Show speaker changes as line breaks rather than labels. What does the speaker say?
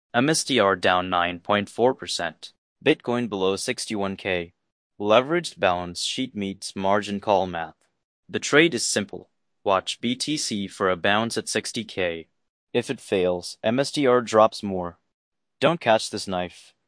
MSTR down 9.4%. Bitcoin below 61K. Leveraged balance sheet meets margin call math. The trade is simple. Watch BTC for a bounce at 60K. If it fails, MSTR drops more. Don't catch this knife.